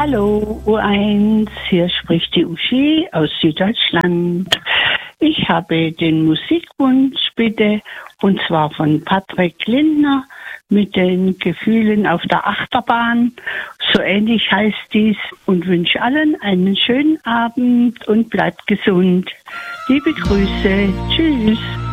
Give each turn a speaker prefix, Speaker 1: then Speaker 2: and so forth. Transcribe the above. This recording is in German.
Speaker 1: Hallo U1, hier spricht die Uschi aus Süddeutschland. Ich habe den Musikwunsch bitte, und zwar von Patrick Lindner mit den Gefühlen auf der Achterbahn. So ähnlich heißt dies, und wünsche allen einen schönen Abend und bleibt gesund. Liebe Grüße, tschüss.